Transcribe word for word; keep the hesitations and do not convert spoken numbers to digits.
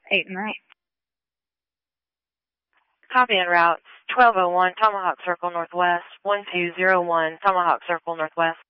eight and right. Copy en route. twelve oh one Tomahawk Circle Northwest. one two zero one Tomahawk Circle Northwest.